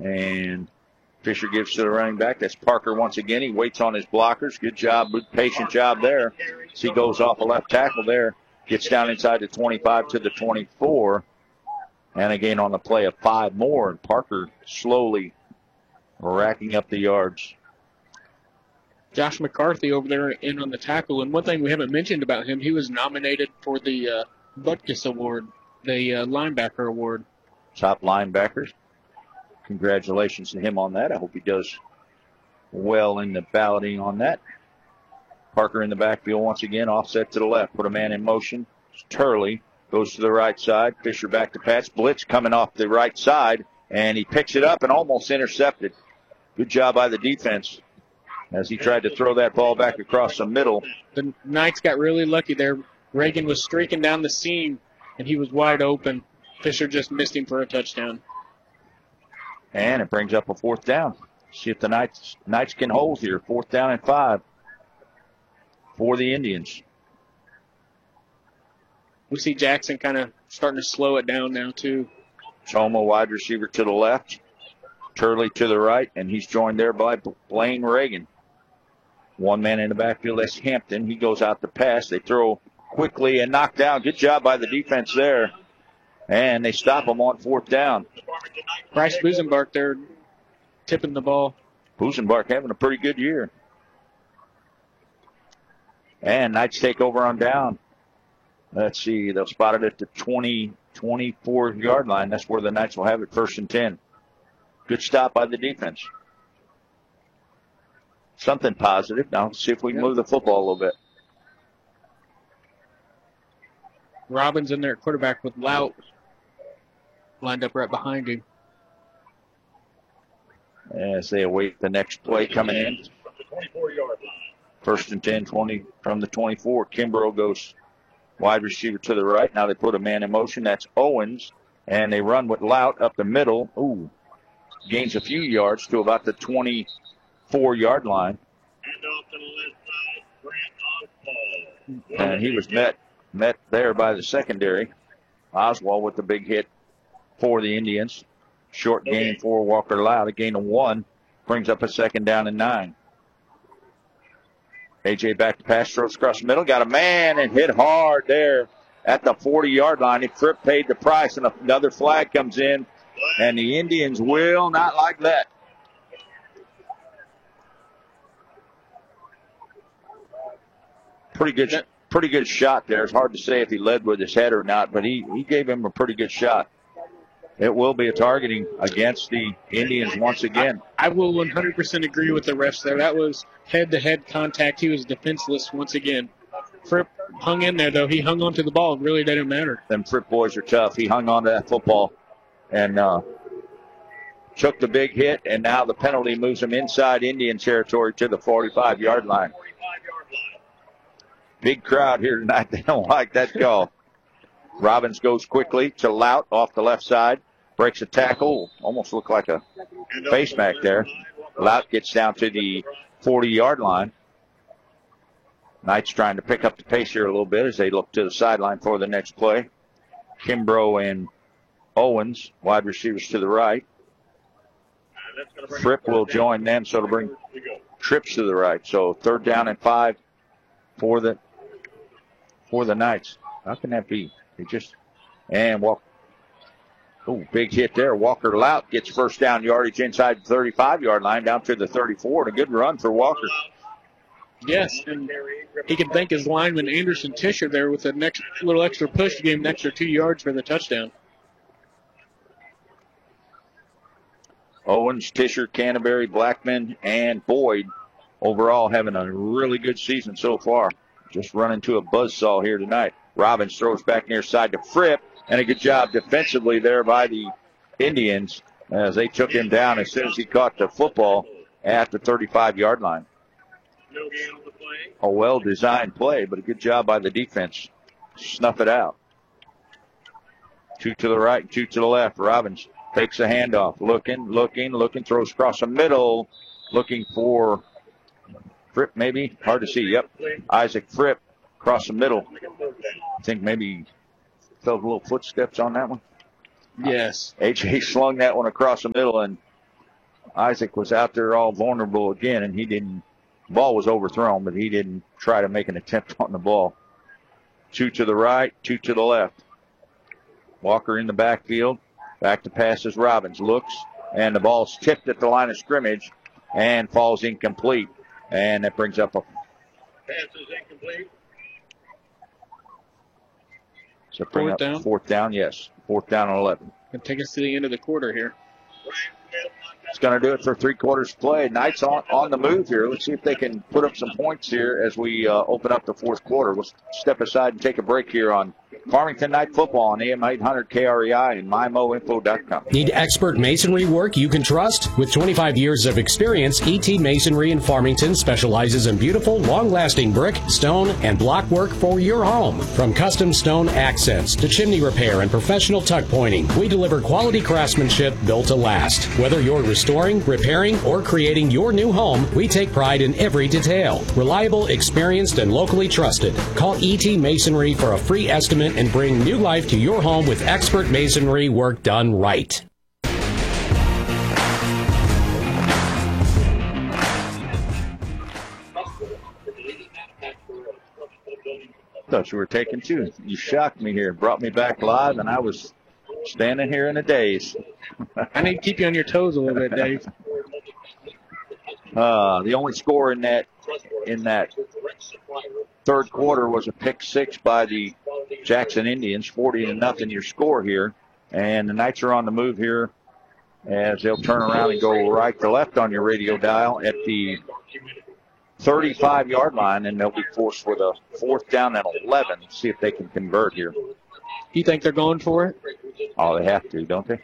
And Fisher gives to the running back. That's Parker once again. He waits on his blockers. Good job, good patient job there. As he goes off a left tackle there. Gets down inside the 25 to the 24. And again on the play of 5 more. And Parker slowly racking up the yards. Josh McCarthy over there in on the tackle. And one thing we haven't mentioned about him, he was nominated for the Butkus Award, the linebacker award. Top linebackers. Congratulations to him on that. I hope he does well in the balloting on that. Parker in the backfield once again, offset to the left. Put a man in motion. Turley goes to the right side. Fisher back to pass. Blitz coming off the right side. And he picks it up and almost intercepted. Good job by the defense as he tried to throw that ball back across the middle. The Knights got really lucky there. Reagan was streaking down the seam, and he was wide open. Fisher just missed him for a touchdown. And it brings up a 4th down. See if the Knights can hold here. 4th down and 5 for the Indians. We see Jackson kind of starting to slow it down now, too. Choma, wide receiver to the left. Turley to the right, and he's joined there by Blaine Reagan. One man in the backfield, that's Hampton. He goes out to pass. They throw quickly and knock down. Good job by the defense there. And they stop him on 4th down. Bryce Busenbark there tipping the ball. Busenbark having a pretty good year. And Knights take over on down. Let's see, they'll spot it at the 24-yard line. That's where the Knights will have it, 1st and 10. Good stop by the defense. Something positive. Now let's see if we can move the football a little bit. Robbins in there at quarterback with Lout lined up right behind him. As they await the next play coming in. 1st and 10, 20 from the 24. Kimbrough goes wide receiver to the right. Now they put a man in motion. That's Owens. And they run with Lout up the middle. Ooh. Gains a few yards to about the 24-yard line. And he was met there by the secondary. Oswald with the big hit for the Indians. Short gain for Walker Loud. A gain of 1. Brings up a 2nd down and 9. A.J. back to pass, throws across the middle. Got a man and hit hard there at the 40-yard line. Fripp paid the price, and another flag comes in. And the Indians will not like that. Pretty good shot there. It's hard to say if he led with his head or not, but he gave him a pretty good shot. It will be a targeting against the Indians once again. I will 100% agree with the refs there. That was head-to-head contact. He was defenseless once again. Fripp hung in there, though. He hung on to the ball. It really didn't matter. Them Fripp boys are tough. He hung on to that football and took the big hit, and now the penalty moves him inside Indian territory to the 45-yard line. Big crowd here tonight. They don't like that call. Robbins goes quickly to Lout off the left side. Breaks a tackle. Almost looked like a face mask there. Lout gets down to the 40-yard line. Knights trying to pick up the pace here a little bit as they look to the sideline for the next play. Kimbrough and Owens, wide receivers to the right. Fripp will join them, so it'll bring trips to the right. So 3rd down and 5 for the Knights. How can that be? Big hit there. Walker Lout gets 1st down yardage inside the 35-yard line down to the 34. And a good run for Walker. Yes, and he can thank his lineman Anderson Tischer there with a little extra push to give him an extra 2 yards for the touchdown. Owens, Tischer, Canterbury, Blackman, and Boyd overall having a really good season so far. Just running to a buzzsaw here tonight. Robbins throws back near side to Fripp, and a good job defensively there by the Indians as they took him down as soon as he caught the football at the 35-yard line. A well-designed play, but a good job by the defense. Snuff it out. 2 to the right, 2 to the left. Robbins takes a handoff. Looking, throws across the middle. Looking for Fripp, maybe. Hard to see. Yep. Isaac Fripp across the middle. I think maybe felt a little footsteps on that one. Yes. A.J. slung that one across the middle, and Isaac was out there all vulnerable again, and ball was overthrown, but he didn't try to make an attempt on the ball. 2 to the right, 2 to the left. Walker in the backfield. Back to passes Robbins. Looks, and the ball's tipped at the line of scrimmage and falls incomplete. And that brings up a... Pass is incomplete. So bring Fourth up down? Fourth down, yes. 4th down and 11. Gonna take us to the end of the quarter here. It's going to do it for 3 quarters play. Knights on the move here. Let's see if they can put up some points here as we open up the 4th quarter. We'll step aside and take a break here on Farmington Night Football on AM 800 KREI and MyMoInfo.com. Need expert masonry work you can trust? With 25 years of experience, ET Masonry in Farmington specializes in beautiful, long-lasting brick, stone, and block work for your home. From custom stone accents to chimney repair and professional tuck pointing, we deliver quality craftsmanship built to last. Whether you're restoring, repairing, or creating your new home, we take pride in every detail. Reliable, experienced, and locally trusted. Call ET Masonry for a free estimate and bring new life to your home with expert masonry work done right. Thought you were taking 2. You shocked me here. Brought me back live, and I was standing here in a daze. I need to keep you on your toes a little bit, Dave. The only score in that 3rd quarter was a pick 6 by the Jackson Indians. 40-0 your score here. And the Knights are on the move here as they'll turn around and go right to left on your radio dial at the 35-yard line, and they'll be forced with a 4th down and 11. See if they can convert here. You think they're going for it? Oh, they have to, don't they?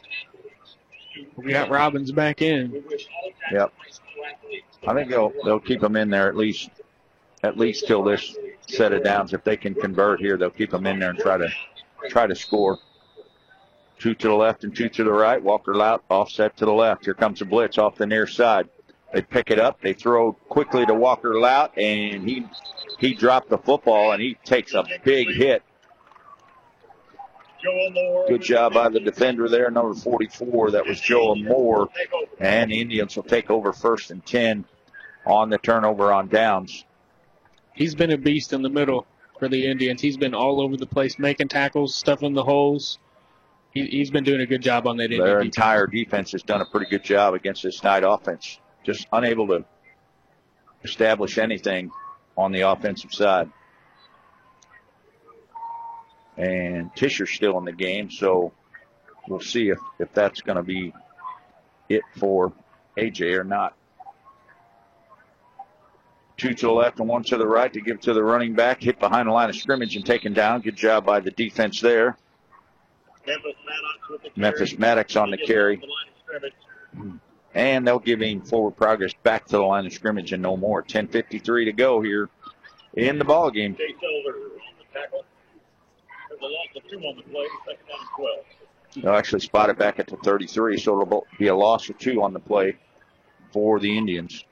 We got Robbins back in. Yep. I think they'll keep them in there at least till this set of downs. If they can convert here, they'll keep them in there and try to score. 2 to the left and 2 to the right. Walker Lout offset to the left. Here comes a blitz off the near side. They pick it up. They throw quickly to Walker Lout, and he dropped the football, and he takes a big hit. Good job by the defender there, number 44. That was Joel Moore. And the Indians will take over 1st and 10 on the turnover on downs. He's been a beast in the middle for the Indians. He's been all over the place, making tackles, stuffing the holes. He's been doing a good job on that Indian Their defense. entire defense has done a pretty good job against this Knight offense. Just unable to establish anything on the offensive side. And Tischer's still in the game, so we'll see if that's going to be it for AJ or not. 2 to the left and 1 to the right to give to the running back. Hit behind the line of scrimmage and taken down. Good job by the defense there. Memphis Maddox on the carry. And they'll give him forward progress back to the line of scrimmage and no more. 10:53 to go here in the ball game. They'll actually spot it back at the 33, so it'll be a loss of 2 on the play for the Indians.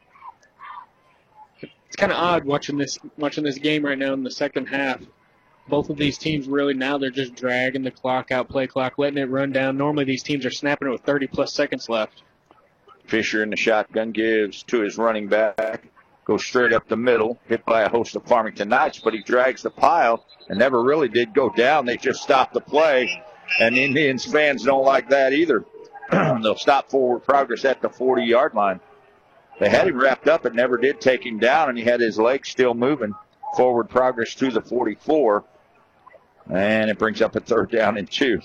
It's kind of odd watching this game right now in the second half. Both of these teams really now they're just dragging the clock out, play clock, letting it run down. Normally these teams are snapping it with 30-plus seconds left. Fisher in the shotgun gives to his running back. Goes straight up the middle, hit by a host of Farmington Knights, but he drags the pile and never really did go down. They just stopped the play, and Indians fans don't like that either. They'll stop forward progress at the 40-yard line. They had him wrapped up and never did take him down, and he had his legs still moving. Forward progress to the 44, and it brings up a 3rd down and 2.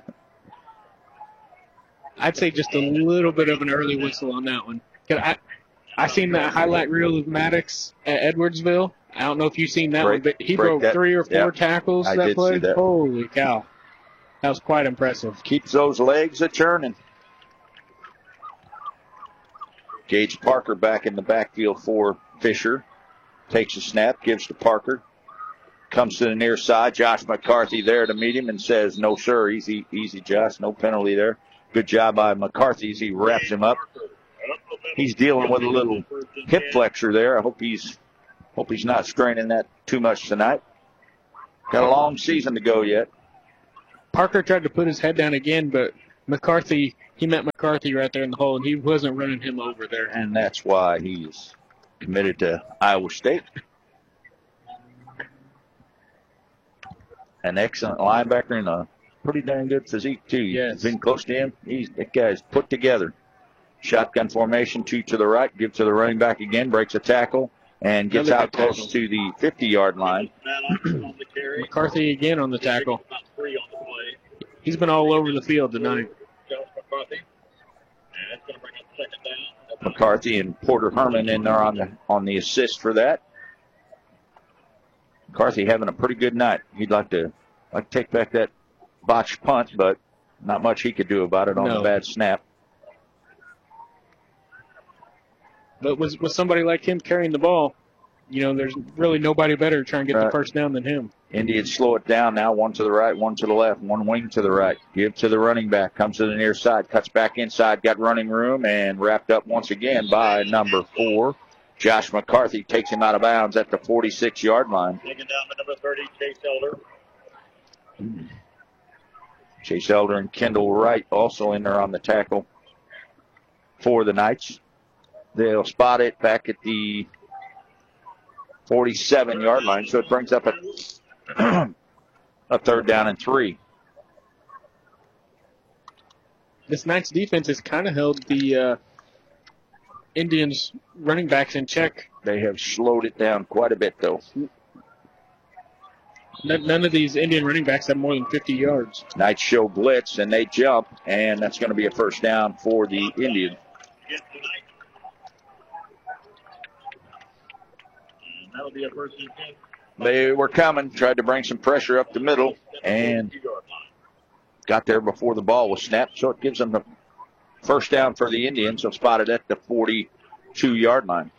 I'd say just a little bit of an early whistle on that one. I seen that highlight reel of Maddox at Edwardsville. I don't know if you've seen that one, but he broke 3 or 4 tackles I that did play. see that. Holy cow. That was quite impressive. Keeps those legs a-churning. Gage Parker back in the backfield for Fisher. Takes a snap, gives to Parker. Comes to the near side. Josh McCarthy there to meet him and says, no, sir. Easy, Josh. No penalty there. Good job by McCarthy as he wraps him up. He's dealing with a little hip flexor there. I hope he's not straining that too much tonight. Got a long season to go yet. Parker tried to put his head down again, but McCarthy, he met McCarthy right there in the hole, and he wasn't running him over there. And that's why he's committed to Iowa State. An excellent linebacker and a pretty darn good physique, too. Yes. You've been close to him. That guy's put together. Shotgun formation, 2 to the right, give to the running back again, breaks a tackle, and gets out close to the 50-yard line. McCarthy again on the tackle. He's been all over the field tonight. McCarthy and Porter Herman in there on the assist for that. McCarthy having a pretty good night. He'd like to take back that botched punt, but not much he could do about it on the bad snap. But with somebody like him carrying the ball, there's really nobody better to try and get the first down than him. Indians slow it down now. 1 to the right, 1 to the left, 1 wing to the right. Give to the running back. Comes to the near side. Cuts back inside. Got running room and wrapped up once again by number 4. Josh McCarthy takes him out of bounds at the 46-yard line. Taking down the number 30, Chase Elder. Chase Elder and Kendall Wright also in there on the tackle for the Knights. They'll spot it back at the 47-yard line, so it brings up a 3rd down and 3. This Knights defense has kind of held the Indians running backs in check. They have slowed it down quite a bit, though. None of these Indian running backs have more than 50 yards. Knights show blitz, and they jump, and that's going to be a first down for the Indians. That'll be a first and 10. They were coming, tried to bring some pressure up the middle, and got there before the ball was snapped, so it gives them the first down for the Indians. So spotted at the 42-yard line.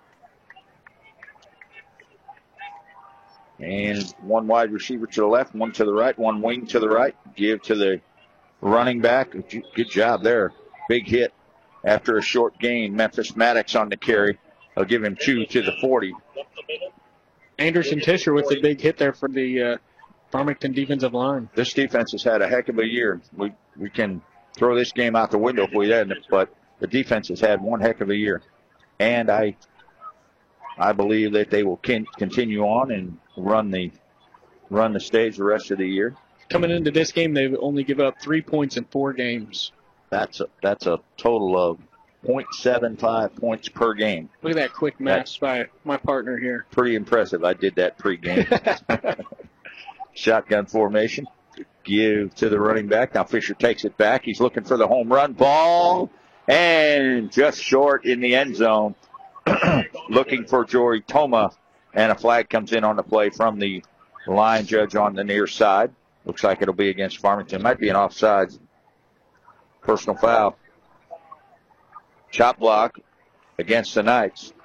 And 1 wide receiver to the left, 1 to the right, 1 wing to the right. Give to the running back. Good job there. Big hit after a short gain. Memphis Maddox on the carry. I'll give him 2 to the 40. Anderson Tischer with the big hit there for the Farmington defensive line. This defense has had a heck of a year. We can throw this game out the window if we hadn't, but the defense has had one heck of a year. And I believe that they will continue on and run the stage the rest of the year. Coming into this game, they've only given up 3 points in 4 games. That's a total of 0.75 points per game. Look at that quick math by my partner here. Pretty impressive. I did that pregame. Shotgun formation. Give to the running back. Now Fisher takes it back. He's looking for the home run ball. And just short in the end zone. Looking for Jory Toma. And a flag comes in on the play from the line judge on the near side. Looks like it'll be against Farmington. Might be an offside. Personal foul. Chop block against the Knights.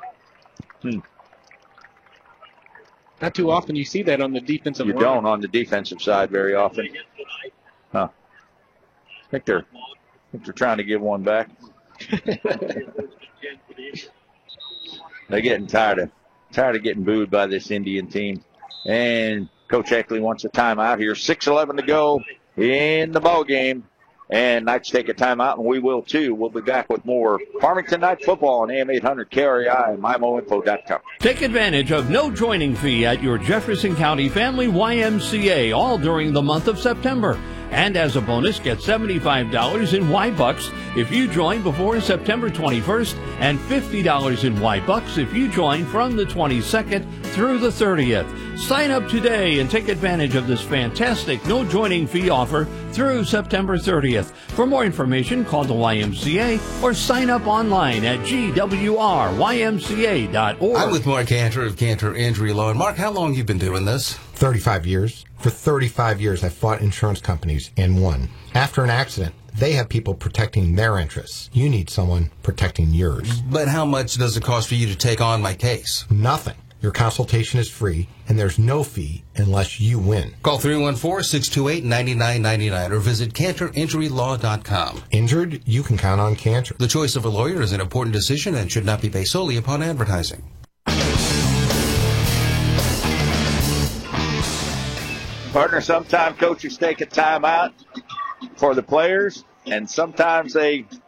Not too often you see that on the defensive line. You don't on the defensive side very often. Huh. I think they're trying to give one back. They're getting tired of getting booed by this Indian team. And Coach Eckley wants a timeout here. 6:11 to go in the ball game. And Knights take a timeout, and we will too. We'll be back with more Farmington Knight football on AM 800 KREI and MyMoInfo.com. Take advantage of no joining fee at your Jefferson County Family YMCA all during the month of September. And as a bonus, get $75 in Y-Bucks if you join before September 21st and $50 in Y-Bucks if you join from the 22nd through the 30th. Sign up today and take advantage of this fantastic no joining fee offer through September 30th. For more information, call the YMCA or sign up online at gwrymca.org. I'm with Mark Cantor of Cantor Injury Law. And Mark, how long have you been doing this? 35 years. For 35 years, I fought insurance companies and won. After an accident, they have people protecting their interests. You need someone protecting yours. But how much does it cost for you to take on my case? Nothing. Your consultation is free, and there's no fee unless you win. Call 314-628-9999 or visit CantorInjuryLaw.com. Injured? You can count on Cantor. The choice of a lawyer is an important decision and should not be based solely upon advertising. Partner, sometimes coaches take a timeout for the players. and sometimes they